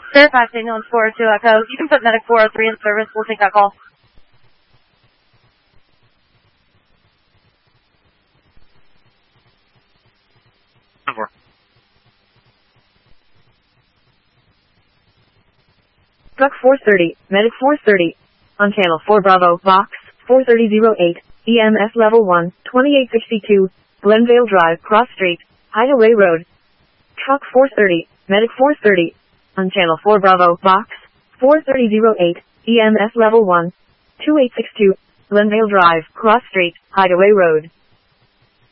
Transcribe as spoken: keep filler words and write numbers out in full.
Certified signal is four oh two Echo. You can put Medic four oh three in service. We'll take that call. Over. Truck four thirty, Medic four thirty. On channel four Bravo, box four thirty oh eight, E M S level one, twenty-eight sixty-two, Glenvale Drive, Cross Street, Hideaway Road. Truck four thirty, Medic four thirty. On channel four Bravo, box four thirty oh eight, E M S level one, two eight six two, Glenvale Drive, Cross Street, Hideaway Road.